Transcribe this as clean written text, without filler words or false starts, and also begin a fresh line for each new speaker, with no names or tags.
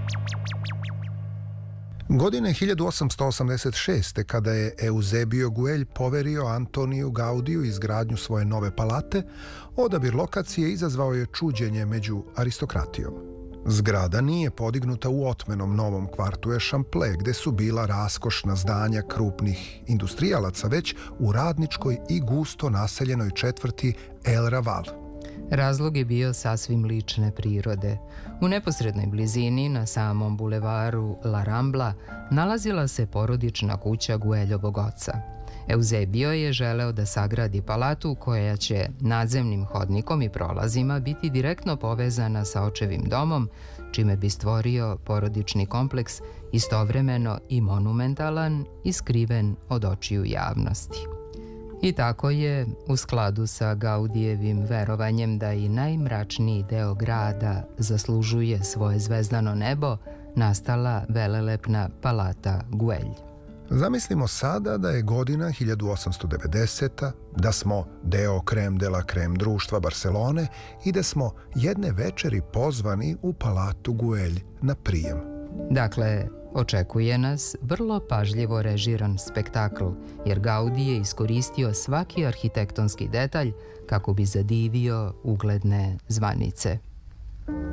Godine 1886. kada je Eusebio Guelj poverio Antoniju Gaudiju izgradnju svoje nove palate, odabir lokacije izazvao je čuđenje među aristokratijom. Zgrada nije podignuta u otmenom novom kvartu Ešample, gde su bila raskošna zdanja krupnih industrijalaca, već u radničkoj i gusto naseljenoj četvrti El Raval.
Razlog je bio sasvim lične prirode. U neposrednoj blizini, na samom bulevaru La Rambla, nalazila se porodična kuća Gueljovog oca. Eusebio je želeo da sagradi palatu koja će nadzemnim hodnikom i prolazima biti direktno povezana sa očevim domom, čime bi stvorio porodični kompleks istovremeno i monumentalan i skriven od očiju javnosti. I tako je, u skladu sa Gaudijevim verovanjem da i najmračniji deo grada zaslužuje svoje zvezdano nebo, nastala velelepna palata Guelj.
Zamislimo sada da je godina 1890. Da smo deo crème de la crème društva Barcelone i da smo jedne večeri pozvani u palatu Guelj na prijem.
Dakle, očekuje nas vrlo pažljivo režiran spektakl, jer Gaudi je iskoristio svaki arhitektonski detalj kako bi zadivio ugledne zvanice.